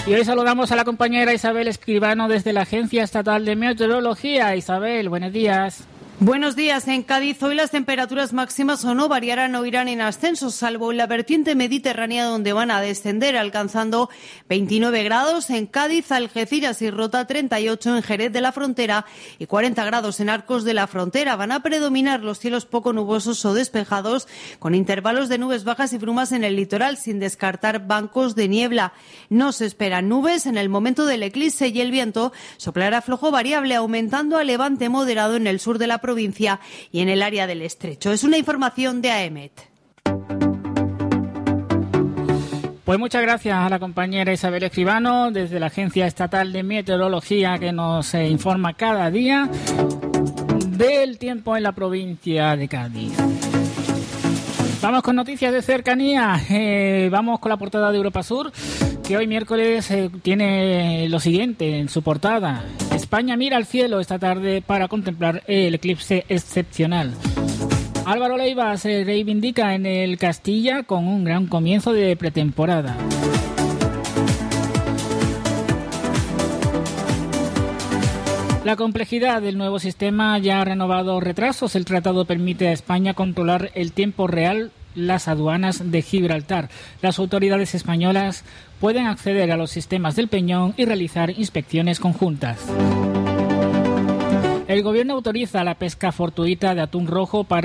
Y hoy saludamos a la compañera Isabel Escribano desde la Agencia Estatal de Meteorología. Isabel, buenos días. Buenos días. En Cádiz hoy las temperaturas máximas o no variarán o irán en ascenso, salvo en la vertiente mediterránea donde van a descender, alcanzando 29 grados en Cádiz, Algeciras y Rota, 38 en Jerez de la Frontera y 40 grados en Arcos de la Frontera. Van a predominar los cielos poco nubosos o despejados, con intervalos de nubes bajas y brumas en el litoral, sin descartar bancos de niebla. No se esperan nubes en el momento del eclipse y el viento soplará flojo variable, aumentando a levante moderado en el sur de la provincia y en el área del estrecho. Es una información de AEMET. Pues muchas gracias a la compañera Isabel Escribano desde la Agencia Estatal de Meteorología, que nos informa cada día del tiempo en la provincia de Cádiz. Vamos con noticias de cercanía. Vamos con la portada de Europa Sur, que hoy miércoles tiene lo siguiente en su portada: España mira al cielo esta tarde para contemplar el eclipse excepcional. Álvaro Leiva se reivindica en el Castilla con un gran comienzo de pretemporada. La complejidad del nuevo sistema ya ha renovado retrasos. El tratado permite a España controlar en tiempo real las aduanas de Gibraltar. Las autoridades españolas pueden acceder a los sistemas del Peñón y realizar inspecciones conjuntas. El gobierno autoriza la pesca fortuita de atún rojo para